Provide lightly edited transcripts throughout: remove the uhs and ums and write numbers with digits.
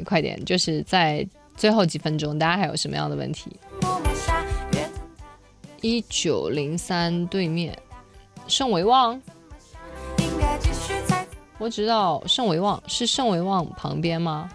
快点，就是在最后几分钟，大家还有什么样的问题？1903对面，盛维旺。我知道盛维旺是盛维旺旁边吗？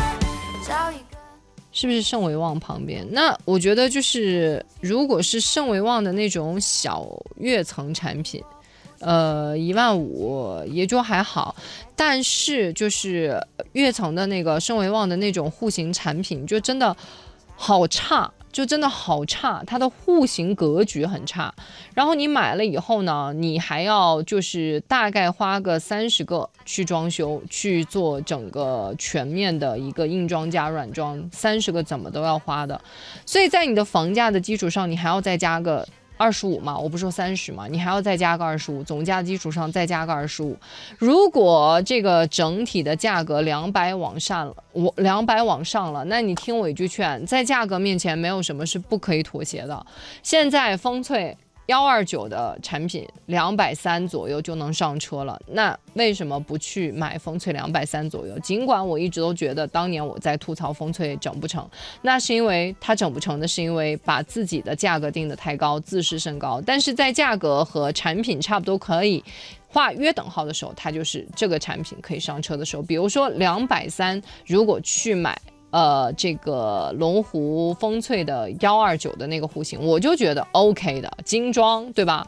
是不是盛维旺旁边？那我觉得就是如果是盛维旺的那种小跃层产品，15000也就还好，但是就是跃层的那个盛维旺的那种户型产品就真的好差，就真的好差，它的户型格局很差。然后你买了以后呢，你还要就是大概花个30个去装修，去做整个全面的一个硬装加软装，30个怎么都要花的。所以在你的房价的基础上，你还要再加个25嘛，我不是说30嘛，你还要再加个25，总价基础上再加个25。如果这个整体的价格200往上了，那你听我一句劝，在价格面前没有什么是不可以妥协的。现在风翠129的产品230左右就能上车了，那为什么不去买风翠230左右？尽管我一直都觉得当年我在吐槽风翠整不成，那是因为它整不成的是因为把自己的价格定得太高，自视甚高。但是在价格和产品差不多可以画约等号的时候，它就是这个产品可以上车的时候。比如说230，如果去买这个龙湖风翠的129的那个户型，我就觉得 OK 的，精装，对吧？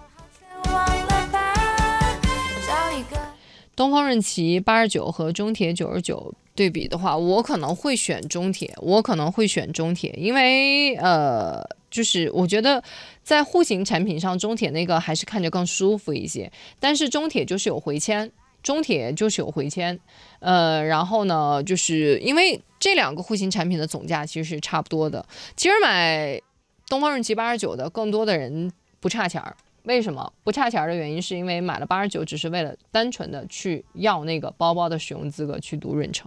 东方润旗89和中铁99对比的话，我可能会选中铁，因为就是我觉得在户型产品上，中铁那个还是看着更舒服一些，但是中铁就是有回迁。然后呢，就是因为这两个户型产品的总价其实是差不多的。其实买东方润旗89的，更多的人不差钱儿。为什么不差钱的原因？是因为买了89只是为了单纯的去要那个包包的使用资格去读润城。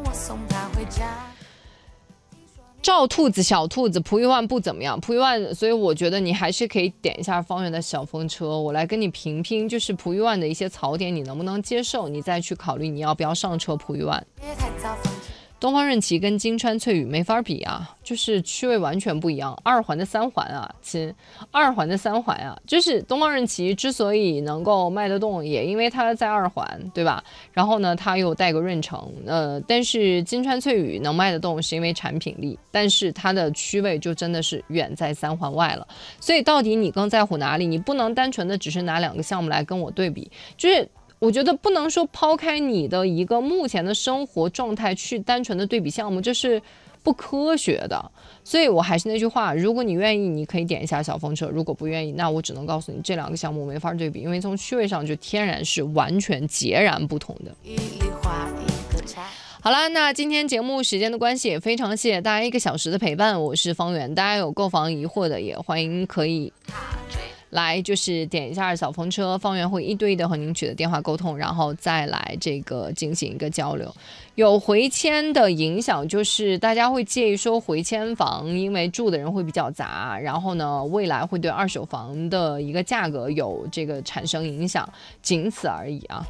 赵兔子小兔子璞玉万不怎么样，璞玉万，所以我觉得你还是可以点一下方圆的小风车，我来跟你评评，就是璞玉万的一些槽点，你能不能接受？你再去考虑你要不要上车璞玉万。东方润旗跟金川翠羽没法比啊，就是区位完全不一样。2环的3环啊，亲，2环的3环啊，就是东方润旗之所以能够卖得动，也因为它在2环，对吧？然后呢，它又带个润城，但是金川翠羽能卖得动，是因为产品力，但是它的区位就真的是远在3环外了。所以到底你更在乎哪里？你不能单纯的只是拿2个项目来跟我对比，就是。我觉得不能说抛开你的一个目前的生活状态去单纯的对比项目，这是不科学的。所以我还是那句话，如果你愿意，你可以点一下小风车；如果不愿意，那我只能告诉你这2个项目没法对比，因为从区位上就天然是完全截然不同的。好啦，那今天节目时间的关系，也非常谢谢大家1个小时的陪伴，我是方圆，大家有购房疑惑的也欢迎可以来就是点一下小风车，方圆会1对1的和您取得电话沟通，然后再来这个进行一个交流。有回迁的影响，就是大家会介意说回迁房因为住的人会比较杂，然后呢未来会对2手房的一个价格有这个产生影响，仅此而已啊。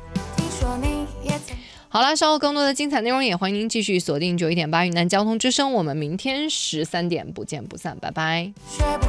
好啦，稍后更多的精彩内容也欢迎您继续锁定91.8云南交通之声，我们明天13点不见不散，拜拜。